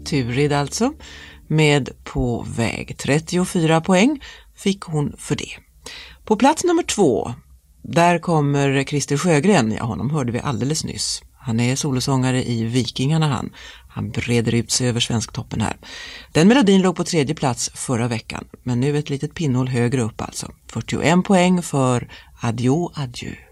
Turid alltså, med På väg. 34 poäng fick hon för det. På plats nummer 2, där kommer Christer Sjögren. Ja, honom hörde vi alldeles nyss. Han är solosångare i Vikingarna Han breder ut sig över Svensktoppen här. Den melodin låg på 3:e plats förra veckan, men nu ett litet pinnhål högre upp alltså. 41 poäng för Adjö, adjö.